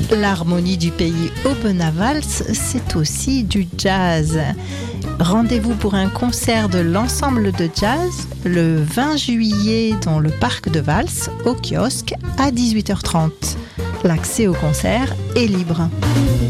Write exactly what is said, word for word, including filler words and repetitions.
L'harmonie du pays Aubenas-Valls, c'est aussi du jazz. Rendez-vous pour un concert de l'ensemble de jazz le vingt juillet dans le parc de Valls, au kiosque, à dix-huit heures trente. L'accès au concert est libre.